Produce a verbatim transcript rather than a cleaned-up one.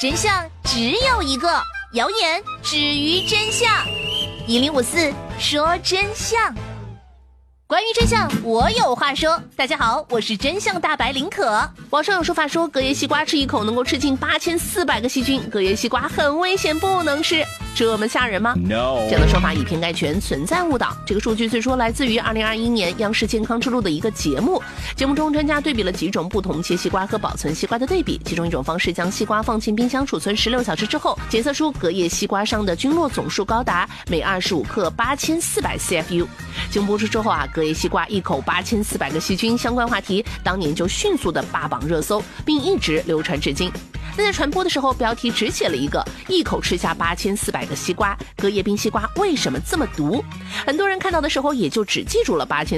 真相只有一个，谣言止于真相。一零五四说真相。关于真相，我有话说。大家好，我是真相大白林可。网上有说法说，隔夜西瓜吃一口能够吃进八千四百个细菌，隔夜西瓜很危险，不能吃。这么吓人吗 ？No， 这样的说法以偏概全，存在误导。这个数据最初来自于二零二一年央视健康之路的一个节目。节目中，专家对比了几种不同切西瓜和保存西瓜的对比，其中一种方式将西瓜放进冰箱储存十六小时之后，检测出隔夜西瓜上的菌落总数高达每二十五克八千四百 C F U。节目播出之后啊，隔夜西瓜一口八千四百个细菌相关话题当年就迅速的霸榜热搜，并一直流传至今。那在传播的时候，标题只写了一个一口吃下八千四百个西瓜，隔夜冰西瓜为什么这么毒？很多人看到的时候也就只记住了八千